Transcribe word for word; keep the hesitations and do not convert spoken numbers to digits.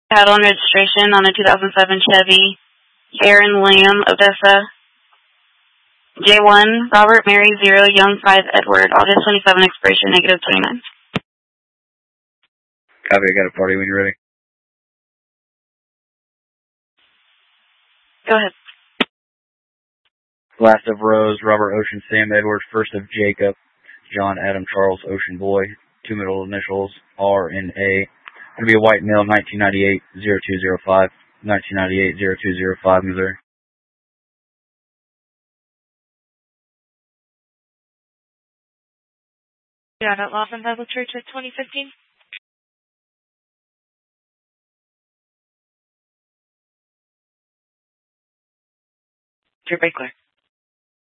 Title and registration on a two thousand seven Chevy. Aaron William, Odessa. J one, Robert Mary zero, Young five, Edward, August twenty-seven, expiration negative twenty-nine. Copy, I got a party when you're ready. Go ahead. Last of Rose, Robert Ocean, Sam Edward, first of Jacob, John Adam Charles Ocean Boy, two middle initials, R and A. Going to be a white male, nineteen ninety-eight, zero two zero five, nineteen ninety-eight, zero two zero five, Missouri. John at Laughlin Bible Church at twenty fifteen. You're very clear.